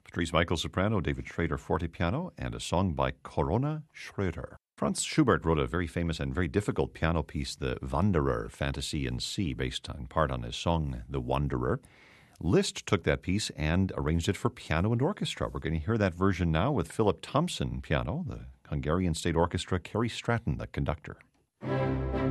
Patrice Michael soprano, David Schrader fortepiano, and a song by Corona Schröder. Franz Schubert wrote a very famous and very difficult piano piece, the Wanderer, Fantasy in C, based in part on his song, The Wanderer. Liszt took that piece and arranged it for piano and orchestra. We're going to hear that version now with Philip Thompson piano, the Hungarian State Orchestra, Kerry Stratton, the conductor.